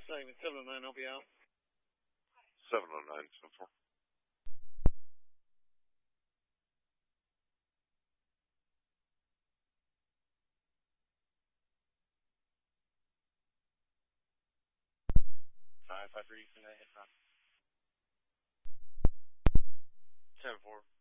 Segment 709, I'll be out. 709, 74. Five, 5, 3, 10-4.